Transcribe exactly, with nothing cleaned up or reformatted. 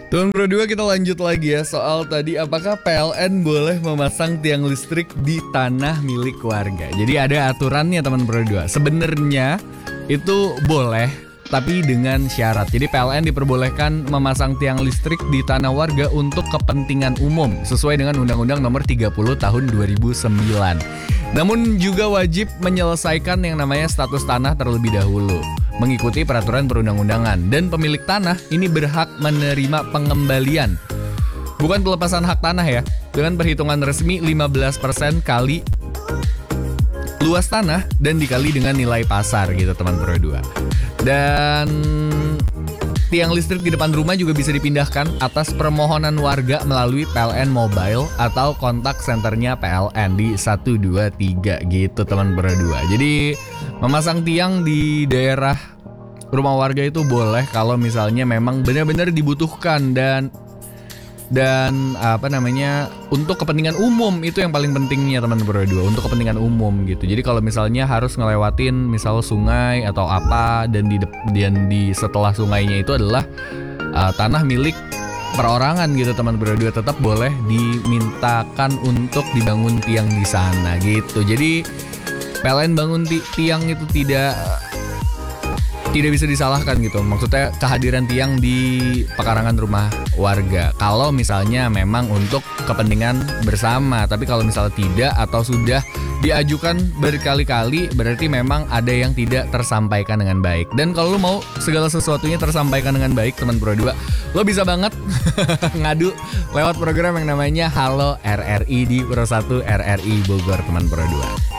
Teman Pro dua, kita lanjut lagi ya soal tadi, apakah P L N boleh memasang tiang listrik di tanah milik warga. Jadi ada aturannya teman Pro dua. Sebenarnya itu boleh, tapi dengan syarat. Jadi P L N diperbolehkan memasang tiang listrik di tanah warga untuk kepentingan umum sesuai dengan Undang-Undang Nomor tiga puluh Tahun dua ribu sembilan. Namun juga wajib menyelesaikan yang namanya status tanah terlebih dahulu, mengikuti peraturan perundang-undangan, dan pemilik tanah ini berhak menerima pengembalian, bukan pelepasan hak tanah ya, dengan perhitungan resmi lima belas persen kali luas tanah dan dikali dengan nilai pasar gitu teman Pro dua. Dan tiang listrik di depan rumah juga bisa dipindahkan atas permohonan warga melalui P L N Mobile atau kontak senternya P L N di satu dua tiga gitu teman Pro dua. Jadi memasang tiang di daerah rumah warga itu boleh kalau misalnya memang benar-benar dibutuhkan dan dan apa namanya untuk kepentingan umum. Itu yang paling pentingnya teman Pro dua, untuk kepentingan umum gitu. Jadi kalau misalnya harus ngelewatin misal sungai atau apa, dan di dan di setelah sungainya itu adalah uh, tanah milik perorangan gitu teman Pro dua, tetap boleh dimintakan untuk dibangun tiang di sana gitu. Jadi P L N bangun ti- tiang itu tidak tidak bisa disalahkan gitu. Maksudnya kehadiran tiang di pekarangan rumah warga kalau misalnya memang untuk kepentingan bersama. Tapi kalau misalnya tidak atau sudah diajukan berkali-kali, berarti memang ada yang tidak tersampaikan dengan baik. Dan kalau lo mau segala sesuatunya tersampaikan dengan baik teman Pro dua, lo bisa banget ngadu lewat program yang namanya Halo R R I di Pro satu R R I Bogor teman Pro dua.